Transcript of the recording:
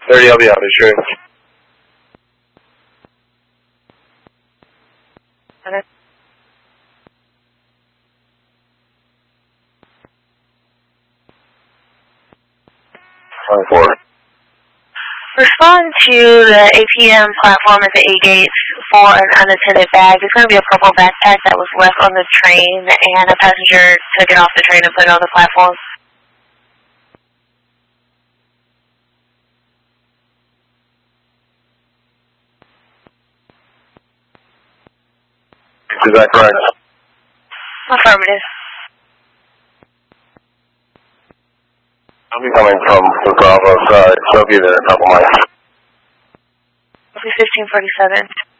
30, I'll be out, be sure. Okay. Respond to the ATM platform at the A gates for an unattended bag. There's going to be a purple backpack that was left on the train, and a passenger took it off the train and put it on the platform. Is that correct? Affirmative. I'll be coming from the Bravo side, so I'll be there in a couple miles. It'll be 1547.